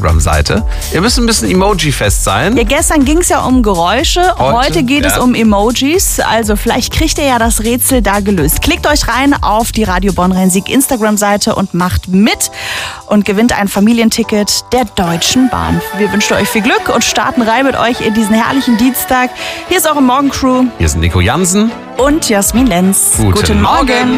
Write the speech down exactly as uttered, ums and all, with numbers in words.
Instagram-Seite. Ihr müsst ein bisschen Emoji-fest sein. Ja, gestern ging es ja um Geräusche, heute, Heute, geht ja. es um Emojis. Also vielleicht kriegt ihr ja das Rätsel da gelöst. Klickt euch rein auf die Radio Bonn-Rhein-Sieg Instagram-Seite und macht mit und gewinnt ein Familienticket der Deutschen Bahn. Wir wünschen euch viel Glück und starten rein mit euch in diesen herrlichen Dienstag. Hier ist eure Morgencrew Hier ist Nico Jansen. und Jasmin Lenz. Guten Morgen.